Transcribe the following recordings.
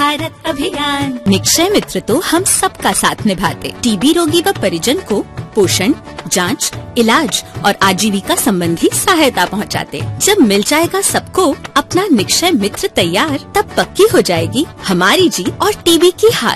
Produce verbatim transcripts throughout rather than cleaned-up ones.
भारत अभियान। निक्षय मित्र तो हम सबका साथ निभाते, टीबी रोगी व परिजन को पोषण, जांच, इलाज और आजीविका संबंधी सहायता पहुंचाते। जब मिल जाएगा सबको अपना निक्षय मित्र तैयार, तब पक्की हो जाएगी हमारी जीत और टीबी की हार।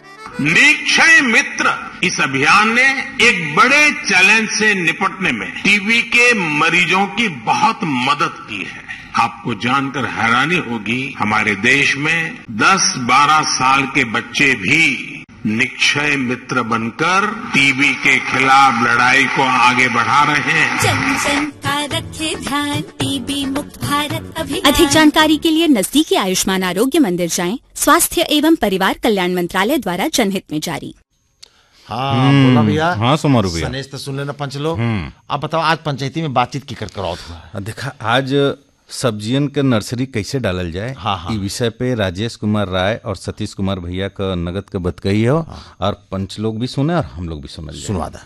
निक्षय मित्र इस अभियान ने एक बड़े चैलेंज से निपटने में टीबी के मरीजों की बहुत मदद की है। आपको जानकर हैरानी होगी, हमारे देश में दस बारह साल के बच्चे भी निक्षय मित्र बनकर टीबी के खिलाफ लड़ाई को आगे बढ़ा रहे हैं। जन जन का रखे ध्यान, टीबी मुक्त भारत अभियान। अधिक जानकारी के लिए नजदीकी आयुष्मान आरोग्य मंदिर जाएं। स्वास्थ्य एवं परिवार कल्याण मंत्रालय द्वारा जनहित में जारी। हाँ बोला भैया। हाँ सुमारू भैया, सनेश तो सुन लेना पंच लोग। अब बताओ आज पंचायती में बातचीत की कर कराओ हुआ। देखा आज सब्जियन के नर्सरी कैसे डालल जाए, हाँ हाँ। इस विषय पे राजेश कुमार राय और सतीश कुमार भैया का नगद का बत कही हो, हाँ। और पंच लोग भी सुने और हम लोग भी सुनल सुनवा दा।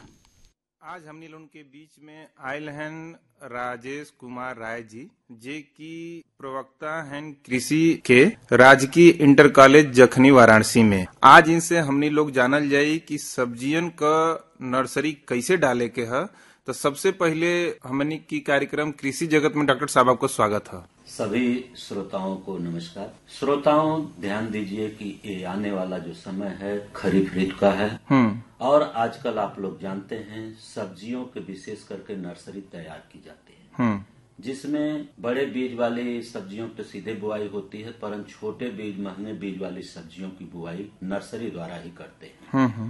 आज हमनी लोगन के बीच में आयल हैं राजेश कुमार राय जी, जे की प्रवक्ता हैं कृषि के राजकीय इंटर कॉलेज जखनी वाराणसी में। आज इनसे हमनी लोग जानल जाये कि सब्जियन का नर्सरी कैसे डाले के है। तो सबसे पहले हमनी की कार्यक्रम कृषि जगत में डॉक्टर साहब आपको स्वागत है। सभी श्रोताओं को नमस्कार। श्रोताओं ध्यान दीजिए कि ये आने वाला जो समय है खरीफ ऋतु का है, और आजकल आप लोग जानते हैं सब्जियों के विशेष करके नर्सरी तैयार की जाती है, जिसमें बड़े बीज वाली सब्जियों पे सीधे बुआई होती है, परंतु छोटे बीज महंगे बीज वाली सब्जियों की बुआई नर्सरी द्वारा ही करते हैं।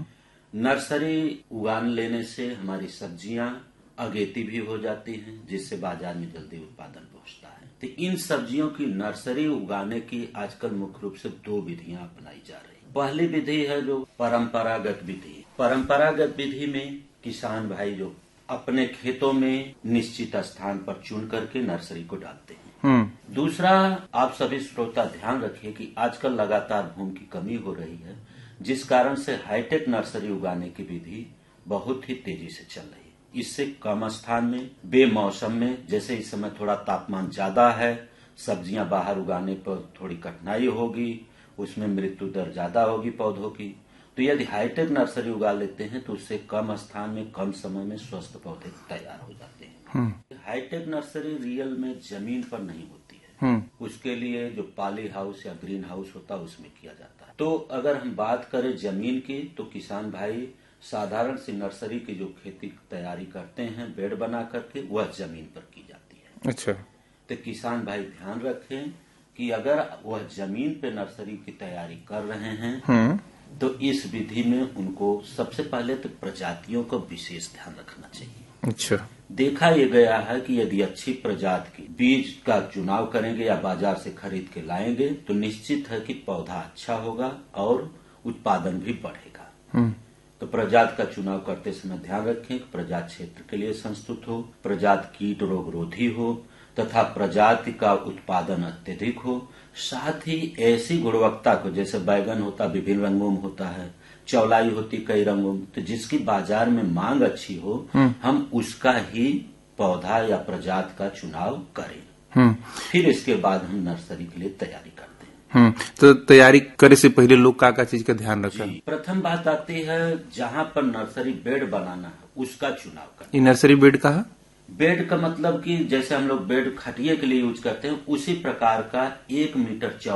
नर्सरी उगान लेने से हमारी सब्जियां अगेती भी हो जाती हैं, जिससे बाजार में जल्दी उत्पादन पहुंचता है। तो इन सब्जियों की नर्सरी उगाने की आजकल मुख्य रूप से दो विधियां अपनाई जा रही हैं। पहली विधि है जो परंपरागत विधि। परंपरागत विधि में किसान भाई जो अपने खेतों में निश्चित स्थान पर चुन करके नर्सरी को डालते हैं। दूसरा, आप सभी श्रोता ध्यान रखिए कि आजकल लगातार भूमि की कमी हो रही है, जिस कारण से हाईटेक नर्सरी उगाने की विधि बहुत ही तेजी से चल रही है। इससे कम स्थान में बेमौसम में, जैसे इस समय थोड़ा तापमान ज्यादा है, सब्जियां बाहर उगाने पर थोड़ी कठिनाई होगी, उसमें मृत्यु दर ज्यादा होगी पौधों की। तो यदि हाईटेक नर्सरी उगा लेते हैं तो उससे कम स्थान में कम समय में स्वस्थ पौधे तैयार हो जाते हैं। हाईटेक नर्सरी रियल में जमीन पर नहीं होती है, उसके लिए जो पॉली हाउस या ग्रीन हाउस होता है उसमें किया जाता है। तो अगर हम बात करें जमीन की, तो किसान भाई साधारण सी नर्सरी की जो खेती तैयारी करते हैं बेड बना करके, वह जमीन पर की जाती है। अच्छा। तो किसान भाई ध्यान रखें कि अगर वह जमीन पे नर्सरी की तैयारी कर रहे हैं तो इस विधि में उनको सबसे पहले तो प्रजातियों का विशेष ध्यान रखना चाहिए। अच्छा। देखा यह गया है कि यदि अच्छी प्रजाति की बीज का चुनाव करेंगे या बाजार से खरीद के लाएंगे तो निश्चित है कि पौधा अच्छा होगा और उत्पादन भी बढ़ेगा। तो प्रजाति का चुनाव करते समय ध्यान रखें कि प्रजाति क्षेत्र के लिए संस्तुत हो, प्रजाति कीट रोग रोधी हो तथा प्रजाति का उत्पादन अत्यधिक हो, साथ ही ऐसी गुणवत्ता को, जैसे बैगन होता विभिन्न रंगों में होता है, चौलाई होती कई रंगों में, तो जिसकी बाजार में मांग अच्छी हो हम उसका ही पौधा या प्रजाति का चुनाव करें। फिर इसके बाद हम नर्सरी के लिए तैयारी करते हैं। तो तैयारी करे से पहले लोग का का चीज का ध्यान रखें? प्रथम बात आती है जहाँ पर नर्सरी बेड बनाना है उसका चुनाव करें। ये नर्सरी बेड का है? बेड का मतलब कि जैसे हम लोग बेड खटिए के लिए यूज करते हैं, उसी प्रकार का एक मीटर चौड़ा